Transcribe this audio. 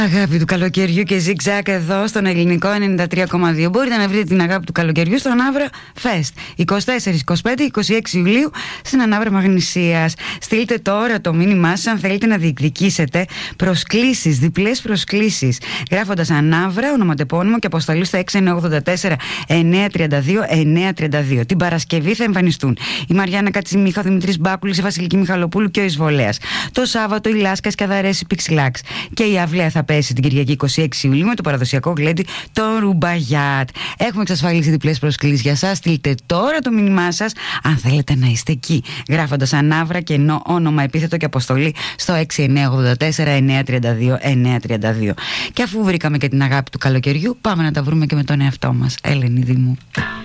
Αγάπη του καλοκαιριού και zigzag εδώ στον ελληνικό 93,2. Μπορείτε να βρείτε την αγάπη του καλοκαιριού στο Ανάβρα Fest 24, 25, 26 Ιουλίου στην Ανάβρα Μαγνησίας. Στείλτε τώρα το μήνυμά σας αν θέλετε να διεκδικήσετε προσκλήσεις, διπλές προσκλήσεις, γράφοντας Ανάβρα, ονοματεπώνυμο και αποστολή στο 6984 932 932. Την Παρασκευή θα εμφανιστούν η Μαριάννα Κατσιμίχα, ο Δημήτρης Μπάκουλης, η Βασιλική Μιχαλοπούλου και ο Εισβολέας. Το Σάββατο η Λάσκα Σκιαδαρές, η Πιξιλάξ και η Αυλαία θα πέσει την Κυριακή 26 Ιουλίου με το παραδοσιακό γλέντι το Ρουμπαγιάτ. Έχουμε εξασφαλίσει διπλές προσκλήσεις για σας. Στείλτε τώρα το μήνυμά σας αν θέλετε να είστε εκεί, γράφοντας Ανάβρα και όνομα, επίθετο και αποστολή στο 6984 932 932. Και αφού βρήκαμε και την αγάπη του καλοκαιριού, πάμε να τα βρούμε και με τον εαυτό μας. Ελένη μου.